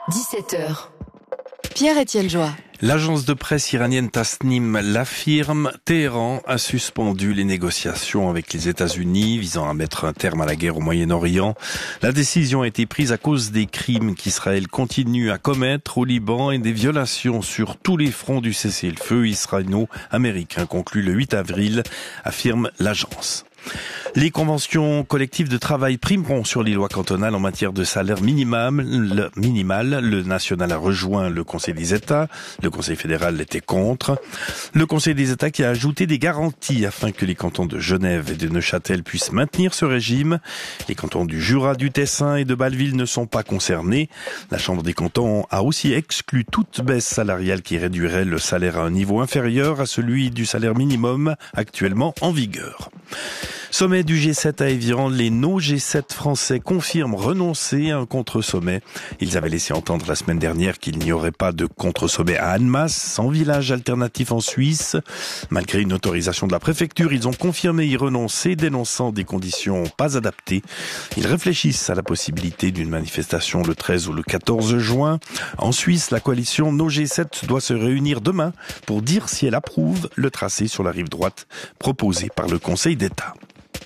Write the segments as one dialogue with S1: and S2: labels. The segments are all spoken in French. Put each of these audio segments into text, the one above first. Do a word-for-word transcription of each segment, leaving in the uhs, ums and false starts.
S1: dix-sept heures. Pierre-Étienne Joie.
S2: L'agence de presse iranienne Tasnim l'affirme, Téhéran a suspendu les négociations avec les États-Unis visant à mettre un terme à la guerre au Moyen-Orient. La décision a été prise à cause des crimes qu'Israël continue à commettre au Liban et des violations sur tous les fronts du cessez-le-feu israélo-américain conclu le huit avril, affirme l'agence. Les conventions collectives de travail primeront sur les lois cantonales en matière de salaire minimal. Le, minimal. Le national a rejoint le Conseil des États. Le Conseil fédéral était contre. Le Conseil des États qui a ajouté des garanties afin que les cantons de Genève et de Neuchâtel puissent maintenir ce régime. Les cantons du Jura, du Tessin et de Bâle-Ville ne sont pas concernés. La Chambre des cantons a aussi exclu toute baisse salariale qui réduirait le salaire à un niveau inférieur à celui du salaire minimum actuellement en vigueur. Sommet du G sept à Évian, les no G sept français confirment renoncer à un contre-sommet. Ils avaient laissé entendre la semaine dernière qu'il n'y aurait pas de contre-sommet à Annemasse, sans village alternatif en Suisse. Malgré une autorisation de la préfecture, ils ont confirmé y renoncer, dénonçant des conditions pas adaptées. Ils réfléchissent à la possibilité d'une manifestation le treize ou le quatorze juin. En Suisse, la coalition no G sept doit se réunir demain pour dire si elle approuve le tracé sur la rive droite proposé par le Conseil d'État.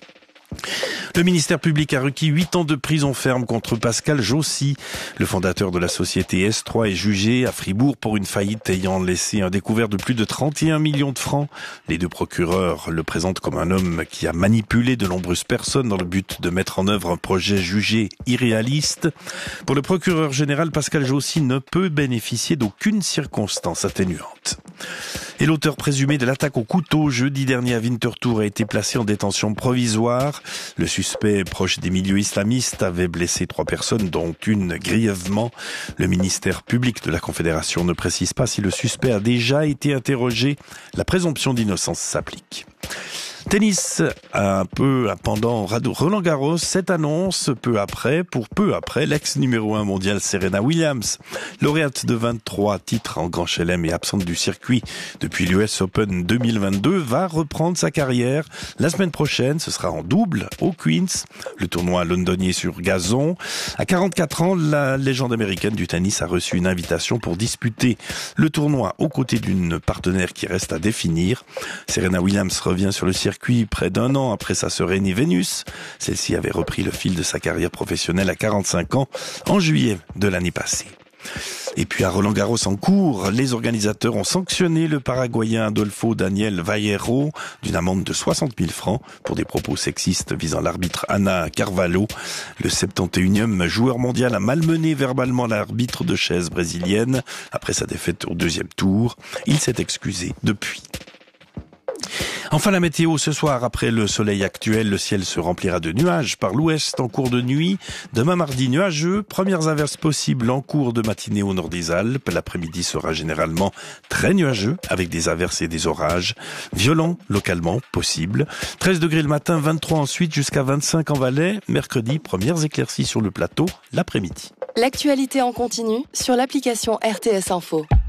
S2: Le ministère public a requis huit ans de prison ferme contre Pascal Jossy. Le fondateur de la société S trois est jugé à Fribourg pour une faillite ayant laissé un découvert de plus de trente et un millions de francs. Les deux procureurs le présentent comme un homme qui a manipulé de nombreuses personnes dans le but de mettre en œuvre un projet jugé irréaliste. Pour le procureur général, Pascal Jossy ne peut bénéficier d'aucune circonstance atténuante. Et l'auteur présumé de l'attaque au couteau jeudi dernier à Winterthur a été placé en détention provisoire. Le suspect proche des milieux islamistes avait blessé trois personnes, dont une grièvement. Le ministère public de la Confédération ne précise pas si le suspect a déjà été interrogé. La présomption d'innocence s'applique. Tennis, un peu pendant Roland Garros, cette annonce peu après, pour peu après, l'ex numéro un mondial Serena Williams, lauréate de vingt-trois titres en Grand Chelem et absente du circuit depuis l'U S Open deux mille vingt-deux, va reprendre sa carrière. La semaine prochaine, ce sera en double au Queens, le tournoi londonien sur gazon. À quarante-quatre ans, la légende américaine du tennis a reçu une invitation pour disputer le tournoi aux côtés d'une partenaire qui reste à définir. Serena Williams revient sur le circuit près d'un an après sa sœur aînée Vénus. Celle-ci avait repris le fil de sa carrière professionnelle à quarante-cinq ans en juillet de l'année passée. Et puis à Roland-Garros en cours, les organisateurs ont sanctionné le Paraguayen Adolfo Daniel Vallejo d'une amende de soixante mille francs pour des propos sexistes visant l'arbitre Ana Carvalho. Le septante et unième joueur mondial a malmené verbalement l'arbitre de chaise brésilienne après sa défaite au deuxième tour. Il s'est excusé depuis. Enfin, la météo ce soir, après le soleil actuel, le ciel se remplira de nuages par l'ouest en cours de nuit. Demain mardi, nuageux, premières averses possibles en cours de matinée au nord des Alpes. L'après-midi sera généralement très nuageux, avec des averses et des orages. Violents, localement, possibles. treize degrés le matin, vingt-trois ensuite, jusqu'à vingt-cinq en Valais. Mercredi, premières éclaircies sur le plateau, l'après-midi.
S1: L'actualité en continu sur l'application R T S Info.